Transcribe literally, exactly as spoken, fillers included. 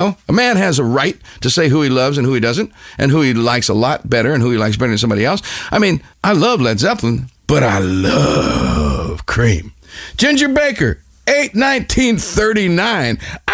know, a man has a right to say who he loves and who he doesn't, and who he likes a lot better and who he likes better than somebody else. I mean, I love Led Zeppelin, but I love Cream. Ginger Baker, eight nineteen thirty-nine.